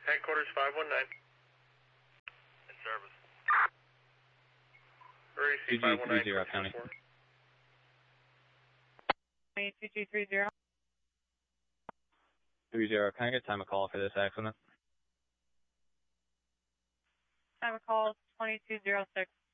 Headquarters 519. In service. RAC 519. County. 2230. 30, can I get time of call for this accident? Time of call 2206.